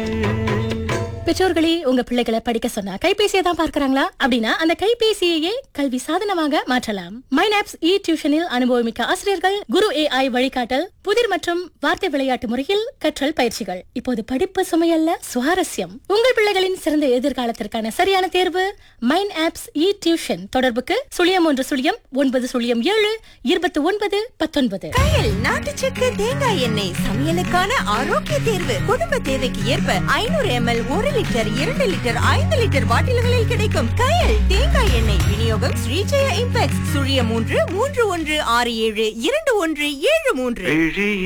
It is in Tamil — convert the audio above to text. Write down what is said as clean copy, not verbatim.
பெற்றோர்களே, உங்க பிள்ளைகளை படிக்க சொன்னா கைபேசியை தான் பார்க்கறாங்களா? அப்படின்னா அந்த கைபேசியையே கல்வி சாதனமாக மாற்றலாம். மைனாப்ஸ் இ டியூஷனில் அனுபவமிக்க ஆசிரியர்கள், குரு AI வழிகாட்டல், புதிர் மற்றும் வார்த்தை விளையாட்டு முறையில் கற்றல் பயிற்சிகள். இப்போது படிப்பு சுமையல்ல, சுவாரஸ்யம். உங்கள் பிள்ளைகளின் சிறந்த எதிர்காலத்திற்கான சரியான தேர்வு மைனாப்ஸ் இ டியூஷன். தொடர்புக்கு 0109072919. கையில் நாட்டு சக்கரை, தேங்காய் எண்ணெய் சமையலுக்கான ஆரோக்கிய தேர்வு. குடும்ப தேவைக்கு ஏற்ப 500 ml, 1 லிட்டர், 2 லிட்டர், 5 லிட்டர் பாட்டில்களில் கிடைக்கும் கையில் தேங்காய் எண்ணெய். விநியோகம் ஸ்ரீஜெய இம்பெக்ஸ். 331672173